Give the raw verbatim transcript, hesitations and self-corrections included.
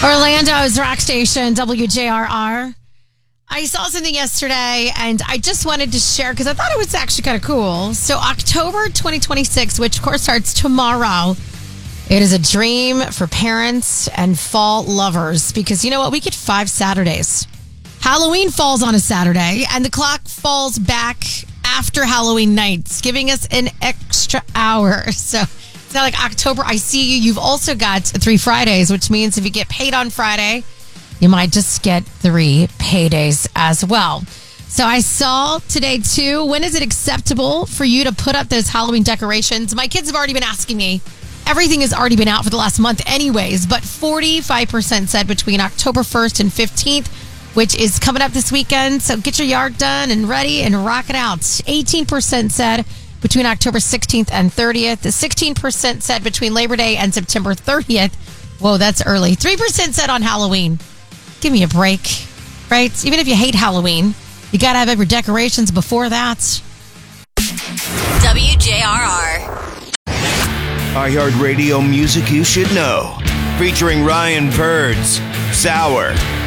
Orlando's rock station, W J R R. I saw something yesterday, and I just wanted to share because I thought it was actually kind of cool. So October twenty twenty-six, which of course starts tomorrow, it is a dream for parents and fall lovers because you know what? We get five Saturdays. Halloween falls on a Saturday, and the clock falls back after Halloween nights, giving us an extra hour. So it's not like October, I see you. You've also got three Fridays, which means if you get paid on Friday, you might just get three paydays as well. So I saw today, too, when is it acceptable for you to put up those Halloween decorations? My kids have already been asking me. Everything has already been out for the last month anyways, but forty-five percent said between October first and fifteenth, which is coming up this weekend. So get your yard done and ready and rock it out. eighteen percent said between October sixteenth and thirtieth. sixteen percent said between Labor Day and September thirtieth. Whoa, that's early. three percent said on Halloween. Give me a break, right? Even if you hate Halloween, you got to have every decorations before that. W J R R. iHeartRadio music you should know. Featuring Ryan Birds, Sour,